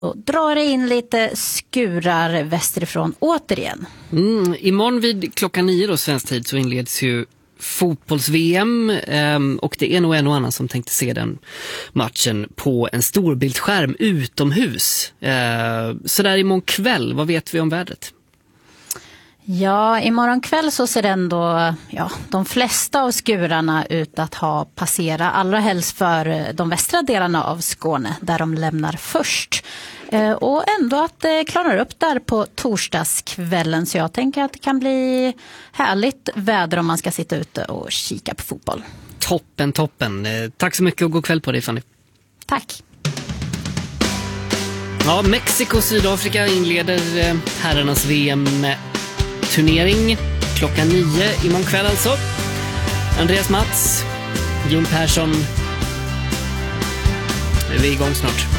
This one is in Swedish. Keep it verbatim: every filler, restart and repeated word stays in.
och drar in lite skurar västerifrån återigen. Mm, imorgon vid klockan nio då svensk tid så inleds ju fotbolls-V M eh, och det är nog en och annan som tänkte se den matchen på en storbildsskärm utomhus. Eh, så där imorgon kväll, vad vet vi om vädret? Ja, imorgon kväll så ser ändå ja, de flesta av skurarna ut att ha passerat, allra helst för de västra delarna av Skåne där de lämnar först. Eh, och ändå att det klarnar upp där på torsdagskvällen, så jag tänker att det kan bli härligt väder om man ska sitta ute och kika på fotboll. Toppen, toppen. Eh, tack så mycket och god kväll på dig, Fanny. Tack. Ja, Mexiko och Sydafrika inleder eh, herrarnas V M-turnering klockan nio imorgon kväll alltså. Andreas Mats, Jon Persson. Nu är vi igång snart.